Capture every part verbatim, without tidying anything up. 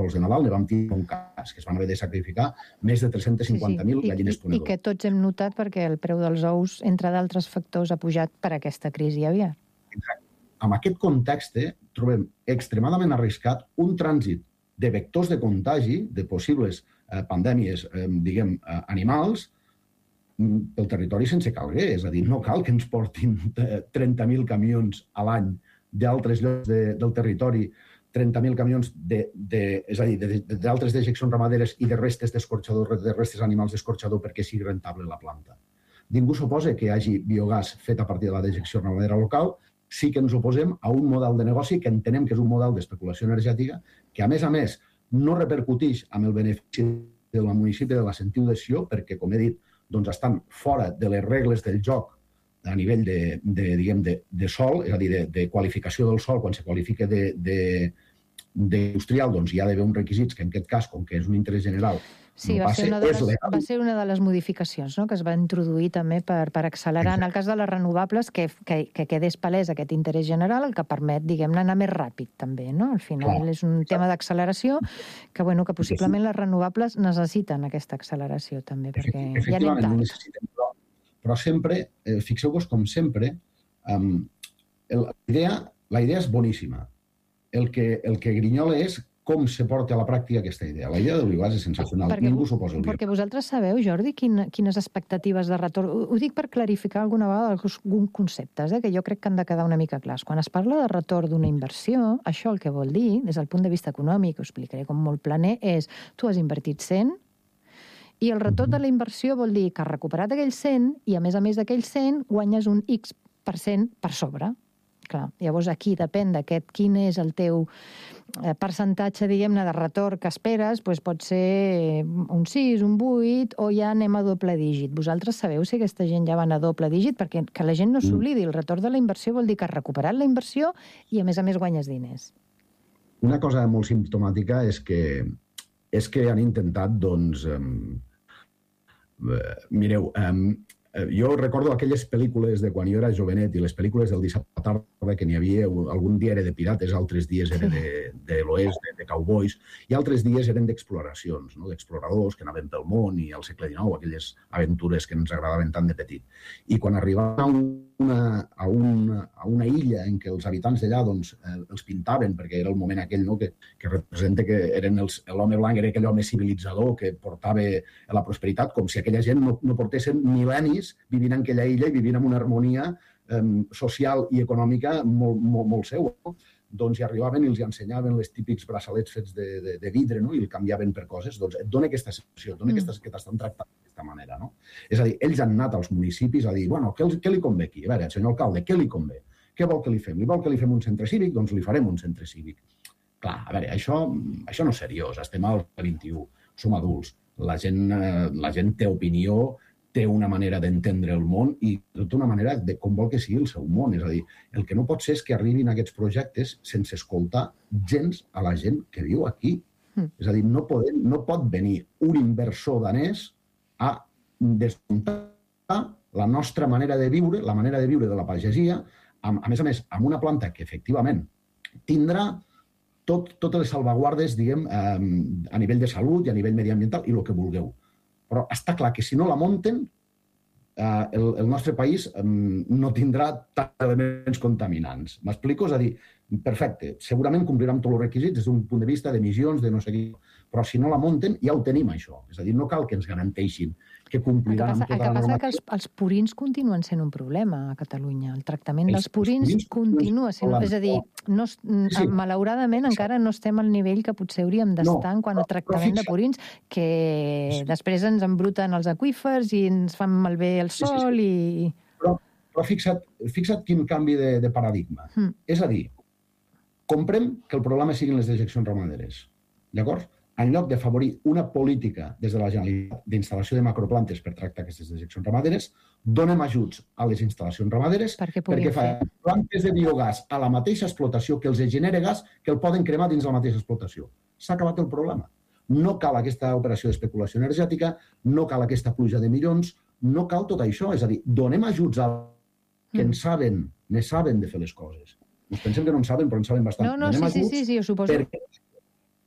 de Nadal, ne vam tenir un cas, que es van haver de sacrificar més de tres-cents cinquanta mil sí, sí. gallines ponedores. I que tots hem notat perquè el preu dels ous, entre d'altres factors, ha pujat per aquesta crisi aviar. Exacte. En aquest context trobem extremadament arriscat un trànsit de vectors de contagi, de possibles eh, pandèmies, eh, diguem, eh, animals, pel territori sense calguer. És a dir, no cal que ens portin trenta mil camions a l'any d'altres llocs de, del territori, trenta mil camions de, de, és a dir, d'altres dejeccions ramaderes i de restes d'escorxador, de restes animals d'escorxador perquè sigui rentable la planta. Ningú s'oposa que hi hagi biogàs fet a partir de la dejecció ramadera local, sí que ens oposem a un model de negoci que entenem que és un model d'especulació energètica que, a més a més, no repercuteix amb el benefici del municipi de la Sentiu de Sió perquè, com he dit, doncs estan fora de les regles del joc a nivell de, de, diguem, de, de sol, és a dir, de, de qualificació del sol, quan se qualifica d'industrial, doncs hi ha d'haver uns requisits que en aquest cas, com que és un interès general, sí, no va, passa, ser una de les, és legal. Va ser una de les modificacions, no?, que es va introduir també per, per accelerar. Exacte. En el cas de les renovables, que, que, que quedés palès aquest interès general, el que permet, diguem-ne, anar més ràpid també, no? Al final clar, és un exacte. Tema d'acceleració que, bueno, que possiblement les renovables necessiten aquesta acceleració també, perquè ja anem tard. Necessitem, però, però sempre, eh, fixeu-vos com sempre, um, el, la, idea, la idea és boníssima. El que, el que grinyola és com se porta a la pràctica aquesta idea. La idea del biogàs és sensacional, perquè, ningú s'oposa al biogàs. Perquè vosaltres sabeu, Jordi, quin, quines expectatives de retorn... Ho, ho dic per clarificar alguna vegada alguns conceptes, eh, que jo crec que han de quedar una mica clars. Quan es parla de retorn d'una inversió, això el que vol dir, des del punt de vista econòmic, ho explicaré com molt planer, és tu has invertit cent i el retorn de la inversió vol dir que has recuperat aquell cent i, a més a més d'aquell cent, guanyes un X per cent per sobre. Clar, llavors aquí depèn d'aquest quin és el teu percentatge, diguem-ne, de retorn que esperes, doncs pot ser un sis, un vuit, o ja anem a doble dígit. Vosaltres sabeu si aquesta gent ja van a doble dígit? Perquè que la gent no s'oblidi, el retorn de la inversió vol dir que has recuperat la inversió i, a més a més, guanyes diners. Una cosa molt simptomàtica és que, és que han intentat, doncs... Um, uh, mireu, um, jo recordo aquelles pel·lícules de quan jo era jovenet i les pel·lícules del dissabte a tarda que n'hi havia, algun dia era de pirates, altres dies era de, de l'oest, de, de cowboys, i altres dies eren d'exploracions, no? D'exploradors que anaven pel món i al segle dinou, aquelles aventures que ens agradaven tant de petit. I quan arribaven a una, a una, a una illa en què els habitants d'allà doncs, eh, els pintaven, perquè era el moment aquell, no? que, que representa que eren els, l'home blanc era aquell home civilitzador que portava la prosperitat, com si aquella gent no, no portessin mil·lennis vivint en aquella illa i vivint en una harmonia eh, social i econòmica molt, molt, molt seu. No? Doncs hi arribaven i els ensenyaven els típics braçalets fets de, de, de vidre, no? I el canviaven per coses. Doncs et dona aquesta sensació, et dona mm. aquesta, que t'estan tractant d'aquesta manera. No? És a dir, ells han anat als municipis a dir, bueno, què, què li convé aquí? A veure, senyor alcalde, què li convé? Què vol que li fem? Li vol que li fem un centre cívic? Doncs li farem un centre cívic. Clar, a veure, això, això no és seriós, estem al vint-i-u, som adults, la gent, la gent té opinió, té una manera d'entendre el món i tota una manera de com vol que sigui el seu món. És a dir, el que no pot ser és que arribin aquests projectes sense escoltar gens a la gent que viu aquí. Mm. És a dir, no, podem, no pot venir un inversor danès a desmuntar la nostra manera de viure, la manera de viure de la pagesia, a, a més a més, amb una planta que efectivament tindrà tot, totes les salvaguardes, diguem, eh, a nivell de salut i a nivell mediambiental i el que vulgueu. Però està clar que si no la munten, eh, el, el nostre país eh, no tindrà tants elements contaminants. M'explico? És a dir, perfecte, segurament compliran tots els requisits des d'un punt de vista d'emissions, de no sé què, però si no la munten ja ho tenim, això. És a dir, no cal que ens garanteixin que compliran amb tota la normativa. El que passa és que els, els purins continuen sent un problema a Catalunya. El tractament els, dels purins, purins continua sent... És a dir, no, sí. malauradament sí. encara no estem al nivell que potser hauríem d'estar no, en quant a tractament de purins, que sí. després ens embruten els aqüífers i ens fan malbé el sol sí, sí, sí. i... Però, però fixa't, fixa't quin canvi de, de paradigma. Mm. És a dir, comprem que el problema siguin les dejeccions ramaderes. D'acord? En lloc d'afavorir una política des de la Generalitat d'instal·lació de macroplantes per tractar aquestes dejeccions ramaderes, donem ajuts a les instal·lacions ramaderes perquè, perquè fan plantes de biogàs a la mateixa explotació que els genera gas que el poden cremar dins la mateixa explotació. S'ha acabat el problema. No cal aquesta operació d'especulació energètica, no cal aquesta pluja de milions, no cal tot això. És a dir, donem ajuts a que en saben, ne saben de fer les coses. Ens pensem que no en saben, però en saben bastant. No, no, sí, sí, sí, sí, ho suposo. Perquè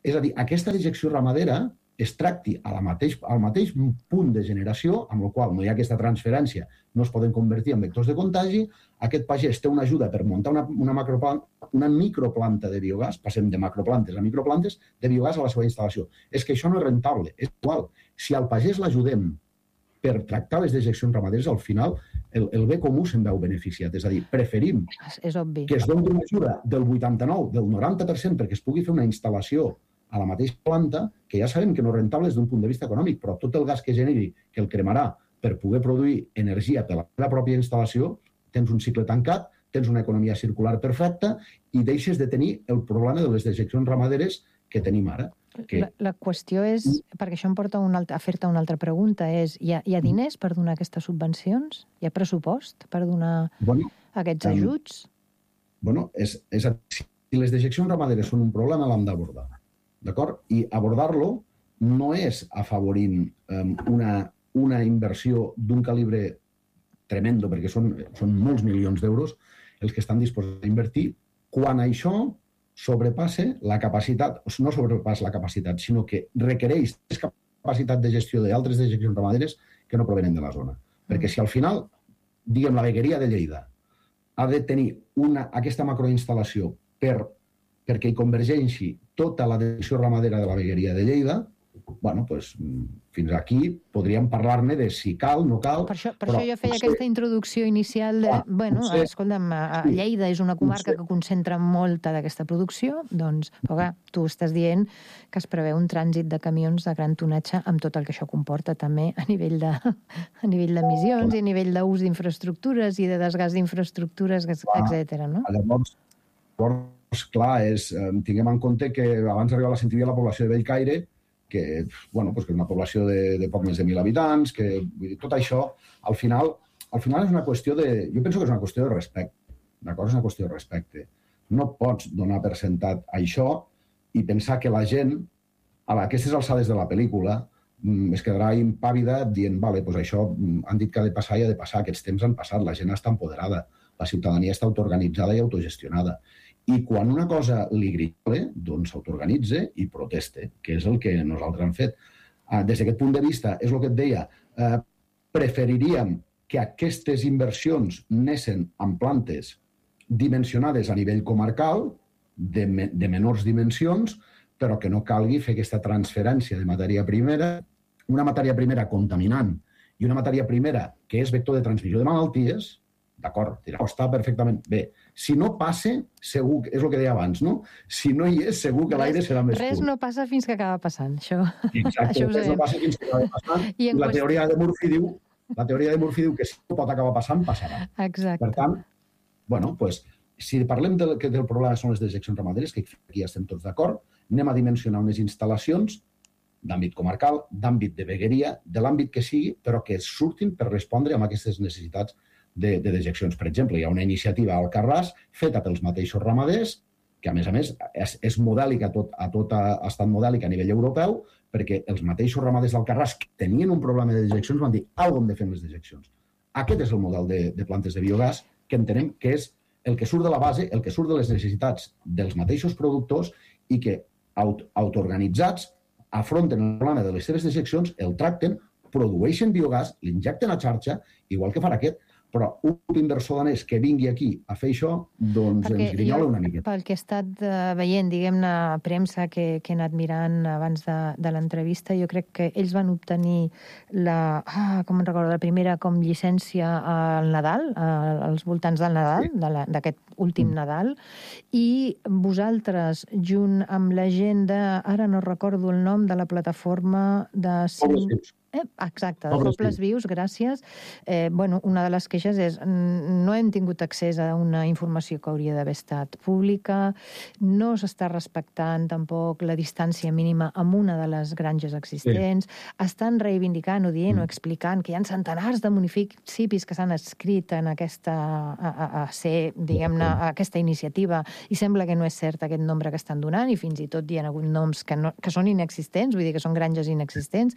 És a dir, aquesta dejecció ramadera es tracti a la mateix, al mateix punt de generació, amb el qual no hi ha aquesta transferència, no es poden convertir en vectors de contagi, aquest pagès té una ajuda per muntar una, una, macroplanta, una microplanta de biogàs, passem de macroplantes a microplantes, de biogàs a la seva instal·lació. És que això no és rentable, és igual. Si al pagès l'ajudem per tractar les dejeccions ramaderes, al final el, el bé comú se'n veu beneficiat. És a dir, preferim és obvi. que es doni una ajuda del vuitanta-nou, del noranta per cent perquè es pugui fer una instal·lació a la mateixa planta, que ja sabem que no és rentable des d'un punt de vista econòmic, però tot el gas que generi, que el cremarà per poder produir energia per la pròpia instal·lació, tens un cicle tancat, tens una economia circular perfecta i deixes de tenir el problema de les dejeccions ramaderes que tenim ara. Que... La, la qüestió és, perquè això em porta un altre, a fer-te una altra pregunta, és hi ha, hi ha diners per donar aquestes subvencions? Hi ha pressupost per donar bueno, aquests ajuts? Um, bueno, és, és, si les dejeccions ramaderes són un problema, l'hem d'abordar. D'acord? I abordar-lo no és afavorint um, una, una inversió d'un calibre tremendo, perquè són, són molts milions d'euros els que estan disposats a invertir, quan això sobrepasse la capacitat, no sobrepassa la capacitat, sinó que requereix capacitat de gestió d'altres dejeccions ramaderes que no provenen de la zona. Mm. Perquè si al final, diguem, la vegueria de Lleida ha de tenir una, aquesta macroinstal·lació per perquè hi convergeixi tota la dejecció ramadera de la vegueria de Lleida, bueno, doncs, fins aquí podríem parlar-ne de si cal, no cal... Per això, per però, això jo feia potser, aquesta introducció inicial de... Ah, bueno, potser, escolta'm, Lleida és una comarca potser, que concentra molta d'aquesta producció, doncs, però clar, tu estàs dient que es preveu un trànsit de camions de gran tonatge amb tot el que això comporta també a nivell de a nivell d'emissions i a nivell d'ús d'infraestructures i de desgast d'infraestructures, etcètera, no? Llavors, llavors clar, és, eh, tinguem en compte que abans d'arribar a la Centivia la població de Bellcaire, que, bueno, pues que és una població de, de poc més de mil habitants, que vull dir, tot això, al final, al final és una qüestió de... Jo penso que és una qüestió de respecte, d'acord? És una qüestió de respecte. No pots donar per sentat això i pensar que la gent, a aquestes alçades de la pel·lícula, es quedarà impàvida dient, vale, doncs això han dit que ha de passar i ha de passar, aquests temps han passat, la gent està empoderada, la ciutadania està autoorganitzada i autogestionada. I quan una cosa li grita, doncs s'autoorganitza i proteste, que és el que nosaltres hem fet. Des d'aquest punt de vista, és el que et deia, eh, preferiríem que aquestes inversions anessin en plantes dimensionades a nivell comarcal, de, me, de menors dimensions, però que no calgui fer aquesta transferència de matèria primera, una matèria primera contaminant i una matèria primera que és vector de transmissió de malalties, d'acord, està perfectament bé. Si no passa, segur, és el que deia abans, no? Si no hi és, segur que l'aire serà més pur. Res no passa fins que acaba passant, això. Exacte, això res no passa fins que acaba passant. I, I la qüestió... teoria de Murphy diu, la teoria de Murphy diu que si no pot acabar passant, passarà. Exacte. Per tant, bueno, doncs, si parlem del, que del problema són les dejeccions ramaderes, que aquí ja estem tots d'acord, anem a dimensionar unes instal·lacions d'àmbit comarcal, d'àmbit de vegueria, de l'àmbit que sigui, però que surtin per respondre amb aquestes necessitats de, de dejeccions. Per exemple, hi ha una iniciativa al Carràs feta pels mateixos ramaders, que a més a més és, és modèlica, tot, a tot ha estat modèlica a nivell europeu, perquè els mateixos ramaders del Carràs que tenien un problema de dejeccions van dir alguna hem de fer amb les dejeccions. Aquest és el model de, de plantes de biogàs que entenem que és el que surt de la base, el que surt de les necessitats dels mateixos productors i que aut autoorganitzats afronten el problema de les seves dejeccions, el tracten, produeixen biogàs, l'injecten a xarxa, igual que farà aquest, però un inversor danès que vingui aquí a fer això, doncs Perquè ens grinyola una miqueta. Pel que he estat veient, diguem-ne, a premsa que, que he anat mirant abans de, de l'entrevista, jo crec que ells van obtenir la, ah, com em recordo, la primera com llicència al Nadal, als voltants del Nadal, sí. d'aquest últim mm. Nadal, i vosaltres, junt amb la gent de, ara no recordo el nom, de la plataforma de... Cinc... Eh, exacte, de Pobles Vius, gràcies. Eh, bueno, una de les queixes és no hem tingut accés a una informació que hauria d'haver estat pública, no s'està respectant tampoc la distància mínima amb una de les granges existents, sí. Estan reivindicant o dient mm. o explicant que hi ha centenars de municipis que s'han escrit en aquesta, a, a, a ser, diguem-ne, a aquesta iniciativa i sembla que no és cert aquest nombre que estan donant i fins i tot hi ha hagut noms que, no, que són inexistents, vull dir que són granges inexistents.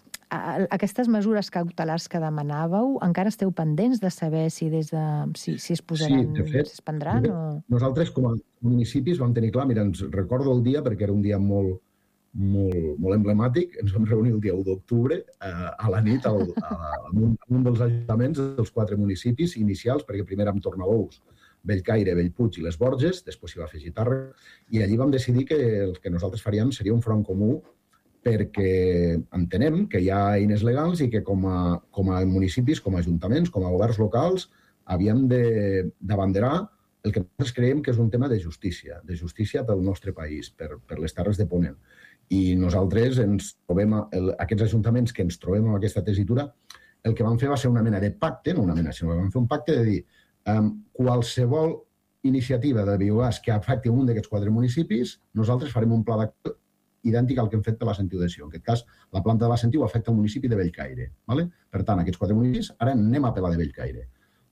Aquestes mesures cautelars que demanàveu, encara esteu pendents de saber si des de si, si es posaran, sí, de fet, si es prendran? De fet, o... Nosaltres, com a municipis, vam tenir clar, mira, ens recordo el dia, perquè era un dia molt, molt, molt emblemàtic. Ens vam reunir el dia u d'octubre eh, a la nit al, a, a, un, a un dels ajuntaments dels quatre municipis inicials, perquè primer érem Tornabous, Bellcaire, Bellpuig i les Borges, després s'hi va afegir Tàrrega, i allí vam decidir que el que nosaltres faríem seria un front comú perquè entenem que hi ha eines legals i que com a, com a municipis, com a ajuntaments, com a governs locals, havíem d'abanderar el que nosaltres creiem que és un tema de justícia, de justícia pel nostre país, per, per les Terres de Ponent. I nosaltres ens trobem, el, aquests ajuntaments que ens trobem amb aquesta tessitura, el que vam fer va ser una mena de pacte, no una mena, sinó que vam fer un pacte de dir um, qualsevol iniciativa de biogàs que afecti un d'aquests quatre municipis, nosaltres farem un pla d'acció idèntic al que hem fet per la Sentiu de Sió. En aquest cas, la planta de la Sentiu afecta el municipi de Bellcaire. ¿Vale? Per tant, aquests quatre municipis, ara anem a pelar de Bellcaire.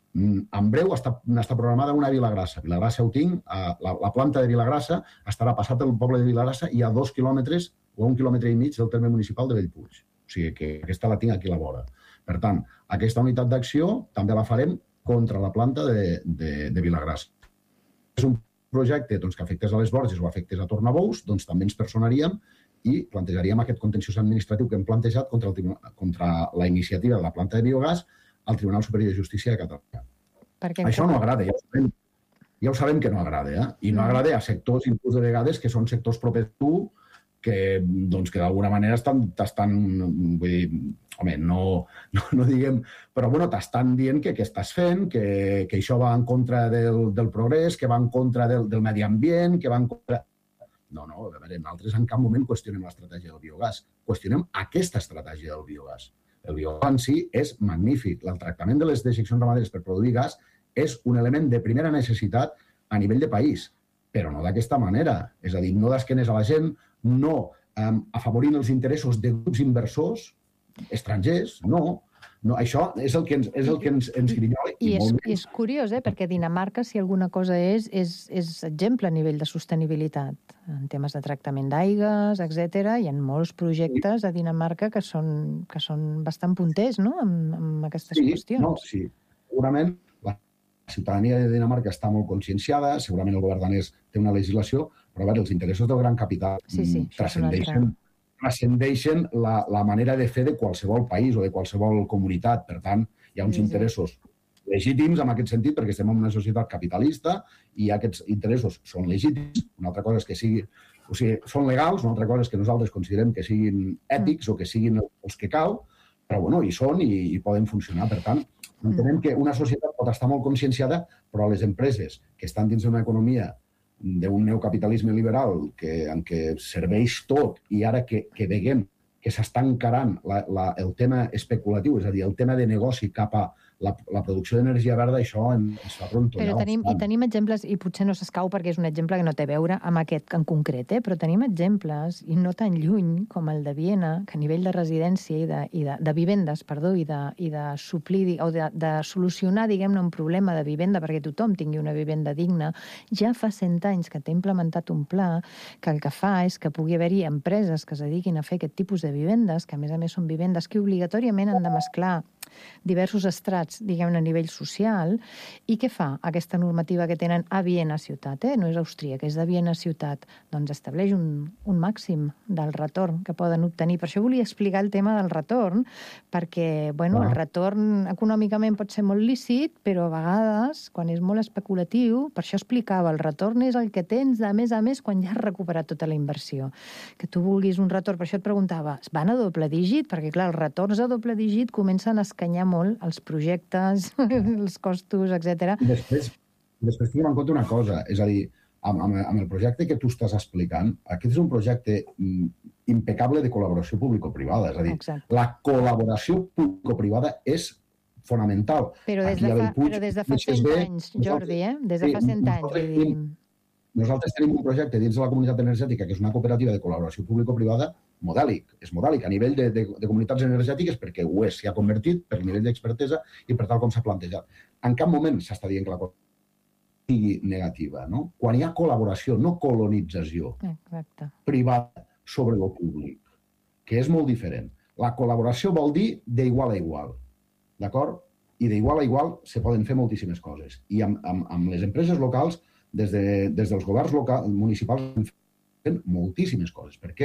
En breu està, està programada una a Vilagrassa. Vilagrassa ho tinc, la, la planta de Vilagrassa estarà passat pel poble de Vilagrassa i a dos quilòmetres o a un quilòmetre i mig del terme municipal de Bellpuig. O sigui que aquesta la tinc aquí a la vora. Per tant, aquesta unitat d'acció també la farem contra la planta de, de, de Vilagrassa. És un projecte doncs, que afectés a les Borges o afectés a Tornabous, doncs també ens personaríem i plantejaríem aquest contenciós administratiu que hem plantejat contra, el, contra la iniciativa de la planta de biogàs al Tribunal Superior de Justícia de Catalunya. Perquè Això no agrada, ja ho sabem, ja ho sabem que no agrada, eh? I no agrada a sectors, inclús de vegades, que són sectors propers a tu, que, doncs, que d'alguna manera t'estan, vull dir, home, no, no, no diguem, però bueno, t'estan dient que què estàs fent, que, que això va en contra del, del progrés, que va en contra del, del medi ambient, que va en contra... No, no, a veure, nosaltres en cap moment qüestionem l'estratègia del biogàs, qüestionem aquesta estratègia del biogàs. El biogàs en si és magnífic. El tractament de les dejeccions ramaderes per produir gas és un element de primera necessitat a nivell de país, però no d'aquesta manera. És a dir, no d'esquenes a la gent, no um, afavorint els interessos de grups inversors estrangers, no. No, això és el que ens, és el que ens, ens grinyola. I, I és, és curiós, eh? Perquè Dinamarca, si alguna cosa és, és, és exemple a nivell de sostenibilitat, en temes de tractament d'aigues, etcètera. Hi ha molts projectes a Dinamarca que són, que són bastant punters, no?, amb, amb aquestes sí, qüestions. No, sí, segurament la ciutadania de Dinamarca està molt conscienciada, segurament el govern danès té una legislació, però a veure, els interessos del gran capital sí, sí, transcendeixen transcendeixen la, la manera de fer de qualsevol país o de qualsevol comunitat. Per tant, hi ha uns sí, sí. interessos legítims en aquest sentit, perquè estem en una societat capitalista i aquests interessos són legítims. Una altra cosa és que sigui, o sigui, són legals, una altra cosa és que nosaltres considerem que siguin ètics mm. o que siguin els que cal, però bueno, hi són i, i poden funcionar. Per tant, entenem mm. que una societat pot estar molt conscienciada, però les empreses que estan dins d'una economia d'un neocapitalisme liberal que, en què serveix tot i ara que, que veiem que s'està encarant la, la, el tema especulatiu, és a dir, el tema de negoci cap a la, la producció d'energia verda, això ens fa trontollar. Però tenim, i tenim exemples, i potser no s'escau perquè és un exemple que no té a veure amb aquest en concret, eh? Però tenim exemples, i no tan lluny com el de Viena, que a nivell de residència i de, i de, de vivendes, perdó, i de, i de suplir, o de, de solucionar, diguem-ne, un problema de vivenda perquè tothom tingui una vivenda digna, ja fa cent anys que té implementat un pla que el que fa és que pugui haver-hi empreses que es dediquin a fer aquest tipus de vivendes, que a més a més són vivendes que obligatòriament han de mesclar diversos estrats, diguem-ne, a nivell social. I què fa aquesta normativa que tenen a Viena ciutat? Eh? No és austríaca, és de Viena ciutat. Doncs estableix un, un màxim del retorn que poden obtenir. Per això volia explicar el tema del retorn, perquè, bueno, el retorn econòmicament pot ser molt lícit, però a vegades, quan és molt especulatiu, per això explicava, el retorn és el que tens, a més a més, quan ja has recuperat tota la inversió. Que tu vulguis un retorn, per això et preguntava, van a doble dígit? Perquè, clar, els retorns a doble dígit comencen a escanyar molt els projectes, els costos, etcètera. I després, després tinguem en compte una cosa, és a dir, amb, amb, amb el projecte que tu estàs explicant, aquest és un projecte impecable de col·laboració público-privada, és a dir, exacte. La col·laboració público-privada és fonamental. Però des de fa, Puig, però des de fa cent anys, Jordi, eh? Des de fa cent anys, vull dir... Nosaltres tenim un projecte dins de la comunitat energètica que és una cooperativa de col·laboració público-privada modèlic. És modèlic a nivell de, de, de comunitats energètiques perquè ho és, s'hi ha convertit per nivell d'expertesa i per tal com s'ha plantejat. En cap moment s'està dient que la cosa sigui negativa, no? Quan hi ha col·laboració, no colonització Exacte. privada sobre el públic, que és molt diferent. La col·laboració vol dir d'igual a igual, d'acord? I d'igual a igual se poden fer moltíssimes coses. I amb, amb, amb les empreses locals, des, de, des dels governs locals, municipals, fem moltíssimes coses. Per què?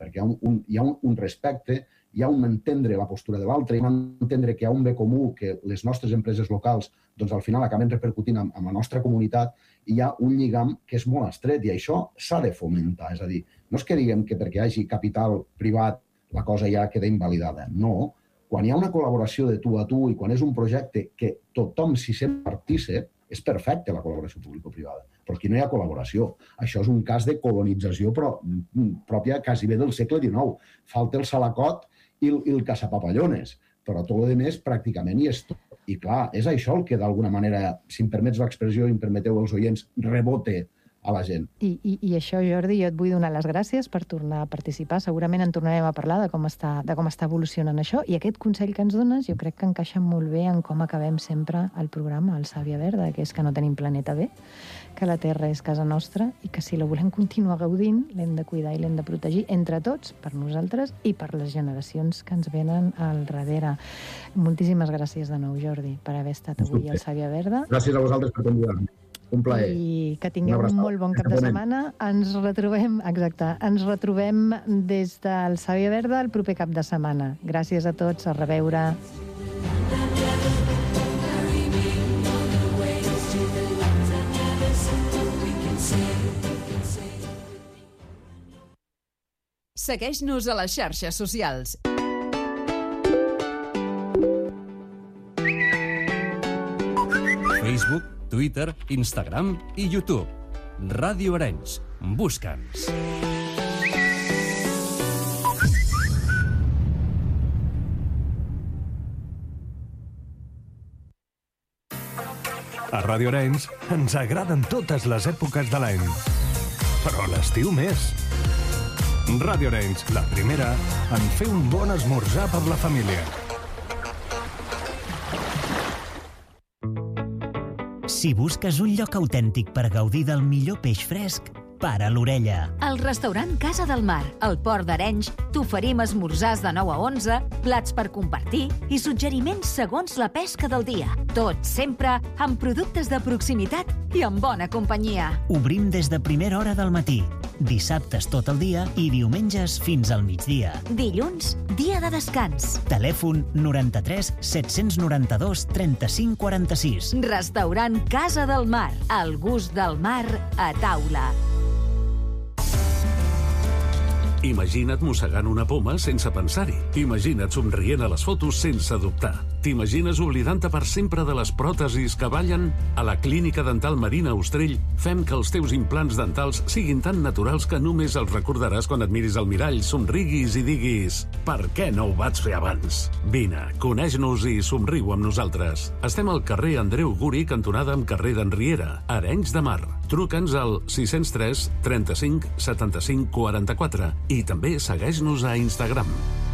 perquè hi ha un, un, hi ha un, un respecte, hi ha un entendre la postura de l'altre, hi ha un entendre que hi ha un bé comú, que les nostres empreses locals doncs, al final acaben repercutint en, en la nostra comunitat, i hi ha un lligam que és molt estret, i això s'ha de fomentar. És a dir, no és que diguem que perquè hi hagi capital privat la cosa ja queda invalidada. No. Quan hi ha una col·laboració de tu a tu i quan és un projecte que tothom s'hi sent partícip, és perfecte la col·laboració público-privada. Però aquí no hi ha col·laboració. Això és un cas de colonització però, pròpia quasi bé del segle dinou. Falta el salacot i el, i el caçapapallones. Però tot el més pràcticament hi és tot. I clar, és això el que d'alguna manera, si em permets l'expressió i em permeteu els oients, rebote a la gent. I, i, I això, Jordi, jo et vull donar les gràcies per tornar a participar. Segurament en tornarem a parlar de com està, de com està evolucionant això. I aquest consell que ens dones jo crec que encaixa molt bé en com acabem sempre el programa, el Sàvia Verda, que és que no tenim planeta B, que la Terra és casa nostra i que si la volem continuar gaudint l'hem de cuidar i l'hem de protegir entre tots, per nosaltres i per les generacions que ens venen al darrere. Moltíssimes gràcies de nou, Jordi, per haver estat avui al Sàvia Verda. Gràcies a vosaltres per convidar-me. Un plaer. I que tingueu un molt bon cap de setmana. Ens retrobem, exacte, ens retrobem des del Sàvia Verda el proper cap de setmana. Gràcies a tots, a reveure. Segueix-nos a les xarxes socials. Facebook, Twitter, Instagram i YouTube. Ràdio Arenys. Busca'ns. A Ràdio Arenys ens agraden totes les èpoques de l'any, però l'estiu més. Ràdio Arenys, la primera en fer un bon esmorzar per la família. Si busques un lloc autèntic per gaudir del millor peix fresc, para l'orella. Al restaurant Casa del Mar, al Port d'Arenys, t'oferim esmorzars de nou a onze, plats per compartir i suggeriments segons la pesca del dia. Tot sempre amb productes de proximitat i amb bona companyia. Obrim des de primera hora del matí, dissabtes tot el dia i diumenges fins al migdia. Dilluns, dia de descans. Telèfon noranta-tres set-cents noranta-dos trenta-cinc quaranta-sis. Restaurant Casa del Mar, el gust del mar a taula. Imagina't mossegant una poma sense pensar-hi. Imagina't somrient a les fotos sense dubtar. T'imagines oblidant-te per sempre de les pròtesis que ballen? A la Clínica Dental Marina Ostrell fem que els teus implants dentals siguin tan naturals que només els recordaràs quan et miris al mirall, somriguis i diguis «Per què no ho vaig fer abans?» Vine, coneix-nos i somriu amb nosaltres. Estem al carrer Andreu Guri, cantonada amb carrer d'Enriera, Arenys de Mar. Truca'ns al sis zero tres trenta-cinc setanta-cinc quaranta-quatre i també segueix-nos a Instagram.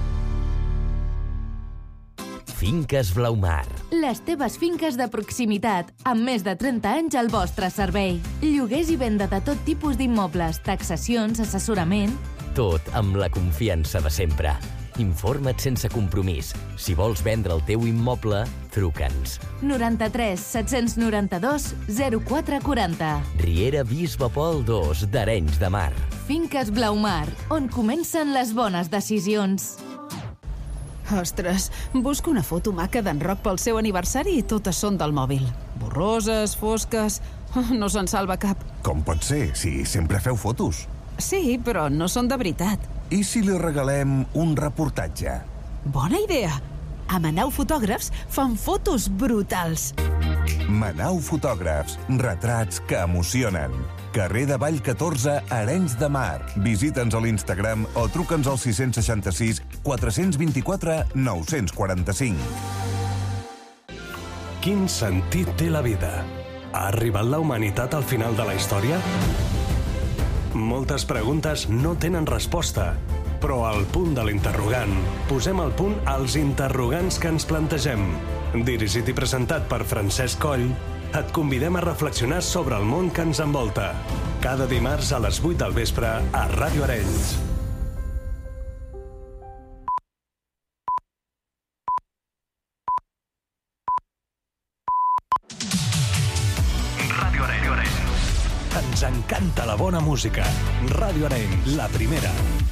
Finques Blaumar. Les teves finques de proximitat, amb més de trenta anys al vostre servei. Lloguers i venda de tot tipus d'immobles, taxacions, assessorament... Tot amb la confiança de sempre. Informa't sense compromís. Si vols vendre el teu immoble, truca'ns. noranta-tres set-cents noranta-dos zero quatre quaranta. Riera Bisbe Pol dos d'Arenys de Mar. Finques Blaumar, on comencen les bones decisions. Ostres, busco una foto maca d'en Roc pel seu aniversari i totes són del mòbil. Borroses, fosques... No se'n salva cap. Com pot ser, si sempre feu fotos? Sí, però no són de veritat. I si li regalem un reportatge? Bona idea! A Manau Fotògrafs fan fotos brutals. Manau Fotògrafs, retrats que emocionen. Carrer de Vall catorze, Arenys de Mar. Visita'ns a l'Instagram o truca'ns al sis seixanta sis quatre vint quatre nou quaranta cinc. Quin sentit té la vida? Ha arribat la humanitat al final de la història? Moltes preguntes no tenen resposta, però al punt de l'interrogant posem al punt als interrogants que ens plantegem. Dirigit i presentat per Francesc Coll, et convidem a reflexionar sobre el món que ens envolta. Cada dimarts a les vuit del vespre a Ràdio Arenys. Ràdio Arenys. Ens encanta la bona música. Ràdio Arenys, la primera.